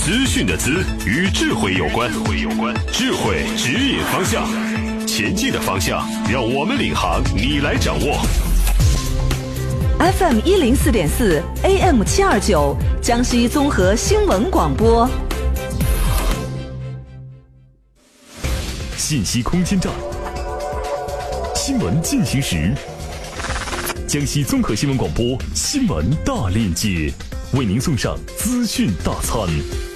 资讯的资与智慧有关，智慧指引方向，前进的方向让我们领航，你来掌握。 FM 104.4 AM 729江西综合新闻广播。 信息空间站，新闻进行时。江西综合新闻广播新闻大链接，为您送上资讯大餐。